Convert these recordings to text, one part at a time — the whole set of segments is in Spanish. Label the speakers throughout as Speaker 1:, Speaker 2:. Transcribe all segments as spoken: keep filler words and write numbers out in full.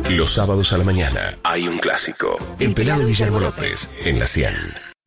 Speaker 1: Los sábados a la mañana hay un clásico. El pelado Guillermo López en la cien.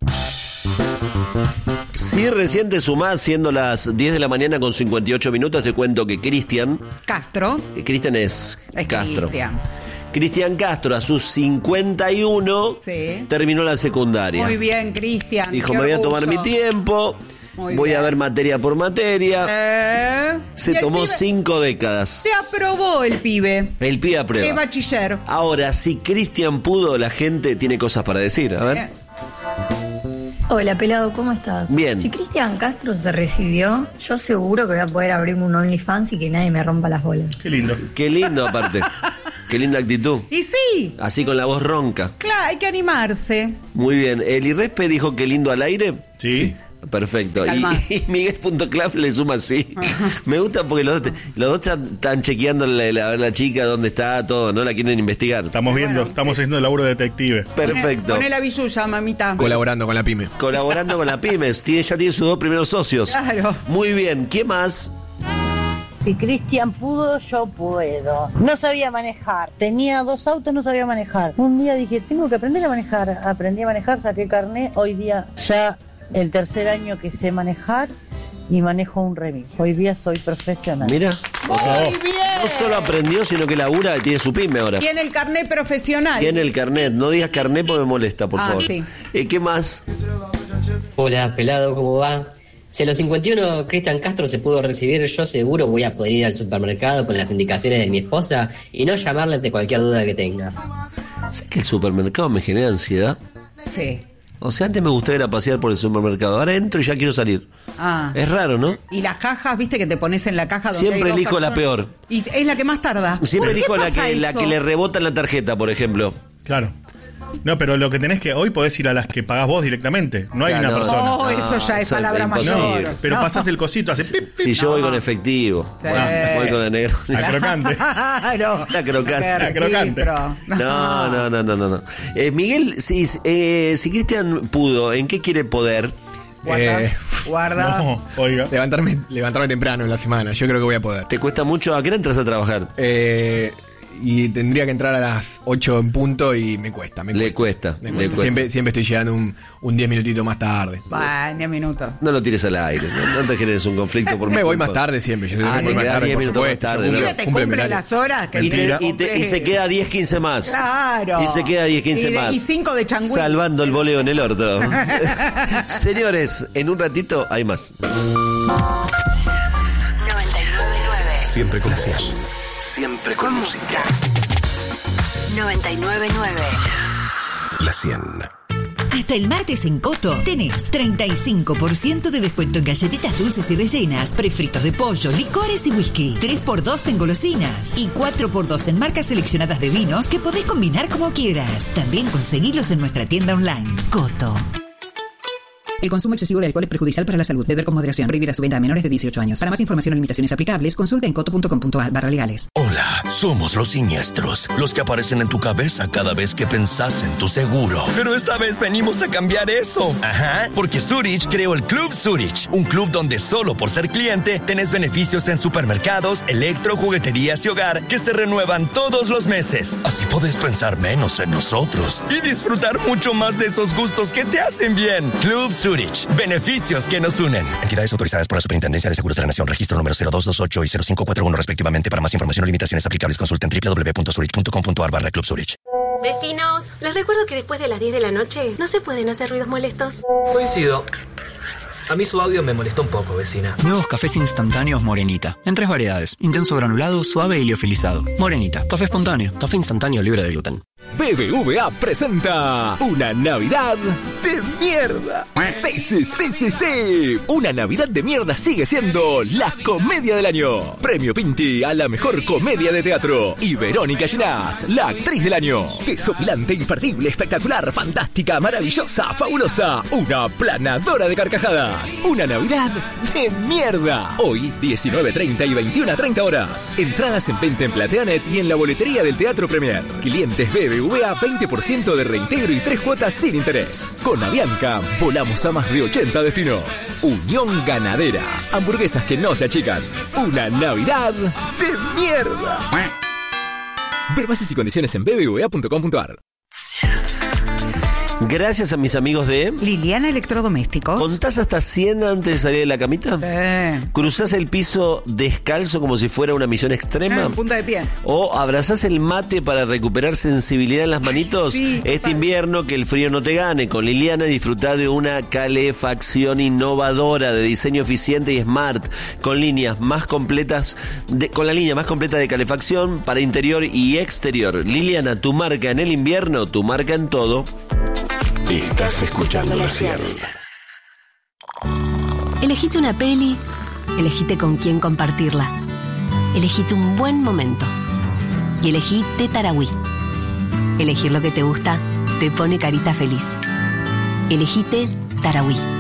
Speaker 2: Si recién te sumás, siendo las diez de la mañana con cincuenta y ocho minutos, te cuento que Cristian
Speaker 3: Castro.
Speaker 2: eh, Cristian es,
Speaker 3: Es
Speaker 2: Castro.
Speaker 3: Cristian.
Speaker 2: Cristian Castro, a sus cincuenta y uno,
Speaker 3: Sí.
Speaker 2: terminó la secundaria.
Speaker 3: Muy bien, Cristian.
Speaker 2: Dijo,
Speaker 3: qué
Speaker 2: me voy a tomar mi
Speaker 3: orgullo.
Speaker 2: tiempo,
Speaker 3: Muy
Speaker 2: voy
Speaker 3: bien.
Speaker 2: a ver materia por materia.
Speaker 3: Eh,
Speaker 2: Se
Speaker 3: y el
Speaker 2: tomó
Speaker 3: pibe
Speaker 2: cinco décadas.
Speaker 3: Se aprobó el pibe.
Speaker 2: El pibe
Speaker 3: Qué
Speaker 2: aprueba.
Speaker 3: bachiller.
Speaker 2: Ahora, si Cristian pudo, la gente tiene cosas para decir. A ver.
Speaker 3: Eh,
Speaker 4: Hola, pelado, ¿cómo estás?
Speaker 2: Bien.
Speaker 4: Si Cristian Castro se recibió, yo seguro que voy a poder abrirme un OnlyFans y que nadie me rompa las bolas.
Speaker 5: Qué lindo.
Speaker 2: Qué lindo, aparte. Qué linda actitud.
Speaker 3: Y sí,
Speaker 2: Así con la voz ronca.
Speaker 3: claro, hay que animarse.
Speaker 2: Muy bien. ¿El Irrespe dijo que lindo al aire?
Speaker 5: Sí.
Speaker 2: Perfecto.
Speaker 3: Te
Speaker 2: Y,
Speaker 3: calmás.
Speaker 2: y Miguel.clav le suma así. Me gusta porque los dos, los dos están, están chequeando la, la, la chica, dónde está, todo, ¿no? La quieren investigar.
Speaker 5: Estamos viendo,
Speaker 3: Bueno.
Speaker 5: estamos haciendo el laburo de detective.
Speaker 2: Perfecto.
Speaker 3: Poné la billulla, mamita.
Speaker 6: Colaborando con la pyme.
Speaker 2: Colaborando con la Pymes. Tiene, ya tiene sus dos primeros socios.
Speaker 3: Claro.
Speaker 2: Muy bien. ¿Qué más?
Speaker 7: Si Cristian pudo, yo puedo. No sabía manejar. Tenía dos autos, no sabía manejar. Un día dije, tengo que aprender a manejar. Aprendí a manejar, saqué carné. Hoy día ya el tercer año que sé manejar y manejo un remis. Hoy día soy profesional.
Speaker 2: Mira. O sea,
Speaker 3: Muy bien.
Speaker 2: no solo aprendió, sino que labura y tiene su pyme ahora.
Speaker 3: Tiene el carnet profesional.
Speaker 2: Tiene el carnet. No digas carnet porque me molesta, por
Speaker 3: Ah,
Speaker 2: favor.
Speaker 3: sí.
Speaker 2: Eh, ¿Qué más?
Speaker 8: Hola, pelado, ¿cómo va? Si a los cincuenta y uno Cristian Castro se pudo recibir, yo seguro voy a poder ir al supermercado con las indicaciones de mi esposa y no llamarle ante cualquier duda que tenga.
Speaker 2: ¿Sabes que el supermercado me genera ansiedad?
Speaker 3: Sí.
Speaker 2: O sea, antes me gustaba ir a pasear por el supermercado. Ahora entro y ya quiero salir.
Speaker 3: Ah.
Speaker 2: Es raro, ¿no?
Speaker 3: Y las cajas, viste que te pones en la caja donde
Speaker 2: Siempre
Speaker 3: hay dos
Speaker 2: elijo la
Speaker 3: personas.
Speaker 2: peor.
Speaker 3: Y es la que más tarda.
Speaker 2: Siempre
Speaker 3: ¿Por qué
Speaker 2: elijo la
Speaker 3: pasa
Speaker 2: que, la
Speaker 3: eso?
Speaker 2: que le rebota en la tarjeta, por ejemplo.
Speaker 5: Claro. No, pero lo que tenés que... Hoy podés ir a las que pagás vos directamente. No hay
Speaker 2: Ya,
Speaker 5: una
Speaker 2: no.
Speaker 5: persona.
Speaker 3: Oh, eso ya es
Speaker 2: eso es
Speaker 3: palabra
Speaker 2: imposible.
Speaker 3: mayor.
Speaker 5: No, pero
Speaker 3: No.
Speaker 5: pasás el cosito, hace pip, pip.
Speaker 2: Si yo voy
Speaker 3: No.
Speaker 2: con efectivo.
Speaker 3: Sí.
Speaker 2: Voy con la negra.
Speaker 5: La crocante.
Speaker 3: Claro.
Speaker 2: La crocante.
Speaker 3: Qué
Speaker 5: La crocante.
Speaker 3: registro.
Speaker 2: No, no, no, no, no. no. Eh, Miguel, si, eh, si Cristian pudo, ¿en qué quiere poder?
Speaker 3: Guarda,
Speaker 6: Eh,
Speaker 3: guarda.
Speaker 5: No, oiga.
Speaker 6: Levantarme, levantarme temprano en la semana. Yo creo que voy a poder.
Speaker 2: ¿Te cuesta mucho? ¿A qué hora entras a trabajar?
Speaker 6: Eh, y tendría que entrar a las ocho en punto y me cuesta. Me
Speaker 2: Le cuesta,
Speaker 6: Me
Speaker 2: le
Speaker 6: cuesta.
Speaker 2: cuesta.
Speaker 6: Siempre, siempre estoy llegando un, un diez minutitos más tarde.
Speaker 3: Va, diez minutos.
Speaker 2: No lo tires al aire, no, no te generes un conflicto por mi
Speaker 6: Me voy
Speaker 2: culpa.
Speaker 6: más tarde siempre. Yo
Speaker 2: Ah,
Speaker 6: me
Speaker 2: te
Speaker 6: voy más
Speaker 2: quedás
Speaker 6: tarde,
Speaker 2: diez
Speaker 6: por
Speaker 2: minutos más
Speaker 6: supuesto.
Speaker 2: tarde,
Speaker 6: Yo
Speaker 2: ¿no?
Speaker 3: Mira, te
Speaker 6: cumple mi
Speaker 3: cumple
Speaker 6: horario.
Speaker 3: las horas que
Speaker 2: Y, te-
Speaker 5: Mentira.
Speaker 2: y te- y se queda diez, quince más.
Speaker 3: Claro.
Speaker 2: Y se queda diez, quince
Speaker 3: Y de-
Speaker 2: más.
Speaker 3: y cinco de changüí.
Speaker 2: Salvando el voleo en el orto. Señores, en un ratito hay más.
Speaker 9: noventa y nueve punto nueve.
Speaker 1: Siempre con música. Siempre con música.
Speaker 9: noventa y nueve punto nueve.
Speaker 1: La cien.
Speaker 10: Hasta el martes en Coto tenés treinta y cinco por ciento de descuento en galletitas dulces y rellenas, prefritos de pollo, licores y whisky. tres por dos en golosinas y cuatro por dos en marcas seleccionadas de vinos que podés combinar como quieras. También conseguilos en nuestra tienda online. Coto.
Speaker 11: El consumo excesivo de alcohol es perjudicial para la salud. Beber con moderación. Prohibida su venta a menores de dieciocho años. Para más información o limitaciones aplicables, consulta en coto punto com punto a r barra legales.
Speaker 12: Hola, somos los siniestros, los que aparecen en tu cabeza cada vez que pensás en tu seguro. Pero esta vez venimos a cambiar eso. Ajá, porque Zurich creó el Club Zurich, un club donde solo por ser cliente tenés beneficios en supermercados, electro, jugueterías y hogar que se renuevan todos los meses. Así podés pensar menos en nosotros y disfrutar mucho más de esos gustos que te hacen bien. Club Zurich, beneficios que nos unen. Entidades autorizadas por la Superintendencia de Seguros de la Nación, registro número cero dos dos ocho y cero cinco cuatro uno respectivamente. Para más información o limitaciones aplicables, consulten doble u doble u doble u punto zurich punto com punto a r barra Club Zurich.
Speaker 13: Vecinos, les recuerdo que después de las diez de la noche no se pueden hacer ruidos molestos.
Speaker 14: Coincido. A mí su audio me molestó un poco, vecina.
Speaker 15: Nuevos cafés instantáneos Morenita. En tres variedades. Intenso granulado, suave y liofilizado. Morenita. Café espontáneo. Café instantáneo libre de gluten.
Speaker 16: B B V A presenta una Navidad de mierda. Sí, sí, sí, sí, sí. Una Navidad de mierda sigue siendo la comedia del año. Premio Pinti a la mejor comedia de teatro. Y Verónica Ginás, la actriz del año. Desopilante, imperdible, espectacular, fantástica, maravillosa, fabulosa. Una planadora de carcajadas. Una Navidad de mierda. Hoy, diecinueve treinta y veintiuna treinta horas. Entradas en venta en Plateanet y en la boletería del Teatro Premier. Clientes B B V A veinte por ciento de reintegro y tres cuotas sin interés. Con Avianca, volamos a más de ochenta destinos. Unión Ganadera. Hamburguesas que no se achican. Una Navidad de mierda. Ver bases y condiciones en b b v a punto com punto a r.
Speaker 2: Gracias a mis amigos de
Speaker 3: Liliana Electrodomésticos.
Speaker 2: ¿Contás hasta cien antes de salir de la camita?
Speaker 3: Eh.
Speaker 2: ¿Cruzás el piso descalzo como si fuera una misión extrema?
Speaker 3: Eh, punta de pie.
Speaker 2: ¿O abrazás el mate para recuperar sensibilidad en las manitos?
Speaker 3: Ay, sí,
Speaker 2: este
Speaker 3: total.
Speaker 2: invierno que el frío no te gane. Con Liliana disfrutá de una calefacción innovadora de diseño eficiente y smart, con líneas más completas, de, con la línea más completa de calefacción para interior y exterior. Liliana, tu marca en el invierno, tu marca en todo.
Speaker 1: Estás escuchando La Cielo.
Speaker 17: Elegite una peli, elegite con quién compartirla. Elegite un buen momento. Y elegí Té Tarahui. Elegir lo que te gusta te pone carita feliz. Elegí Té Tarahui.